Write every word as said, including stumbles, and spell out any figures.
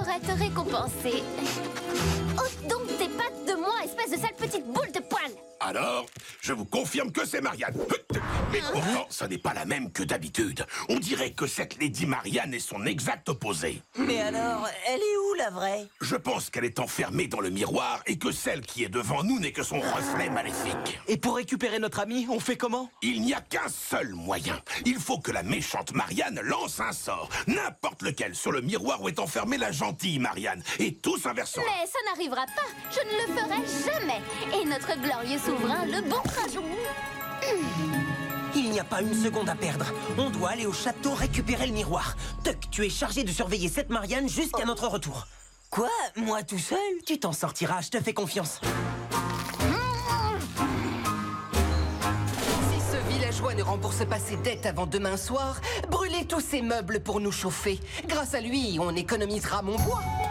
pourrais te récompenser. Ôte donc tes pattes de moi, espèce de sale petite boule de poil. Alors, je vous confirme que c'est Marianne. Mais pourtant, ça n'est pas la même que d'habitude. On dirait que cette Lady Marianne est son exact opposé. Mais alors, elle est où, la vraie? Je pense qu'elle est enfermée dans le miroir et que celle qui est devant nous n'est que son reflet maléfique. Et pour récupérer notre amie, on fait comment? Il n'y a qu'un seul moyen. Il faut que la méchante Marianne lance un sort, n'importe lequel, sur le miroir où est enfermée la gentille Marianne. Et tout s'inversera. Mais ça n'arrivera pas. Je ne le ferai jamais. Et notre glorieux souverain le banquera. Il n'y a pas une seconde à perdre. On doit aller au château récupérer le miroir. Tuck, tu es chargé de surveiller cette Marianne jusqu'à notre retour. Quoi? Moi tout seul? Tu t'en sortiras, je te fais confiance. Si ce villageois ne rembourse pas ses dettes avant demain soir, brûlez tous ses meubles pour nous chauffer. Grâce à lui, on économisera mon bois.